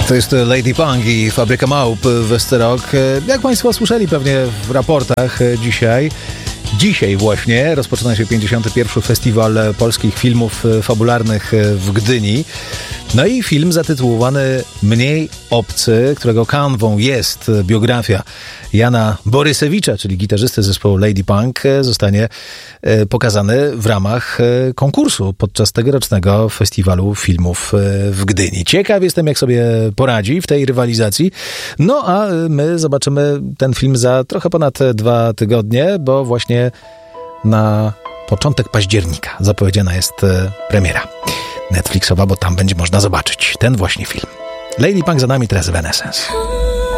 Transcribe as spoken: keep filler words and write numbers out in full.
To jest Lady Punk i Fabryka Małp w Westerok. Jak Państwo słyszeli pewnie w raportach dzisiaj, dzisiaj właśnie rozpoczyna się pięćdziesiąty pierwszy Festiwal Polskich Filmów Fabularnych w Gdyni. No i film zatytułowany Mniej obcy, którego kanwą jest biografia Jana Borysewicza, czyli gitarzysty zespołu Lady Punk, zostanie pokazany w ramach konkursu podczas tegorocznego Festiwalu Filmów w Gdyni. Ciekaw jestem, jak sobie poradzi w tej rywalizacji. No a my zobaczymy ten film za trochę ponad dwa tygodnie, bo właśnie na początek października zapowiedziana jest premiera Netflixowa, bo tam będzie można zobaczyć ten właśnie film. Lady Punk za nami, teraz Evanescence.